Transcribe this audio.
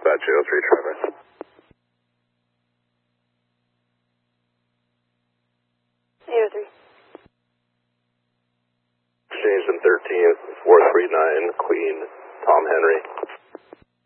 dispatch 03 Travis. Exchange in 13, 439, Queen, Tom Henry.